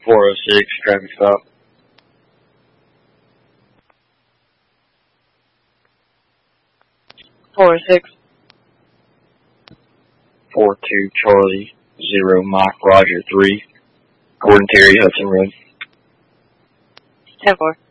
406, traffic stop. 406. 42 Charlie 0 Mike Roger 3. Gordon Terry Hudson Road. 10-4.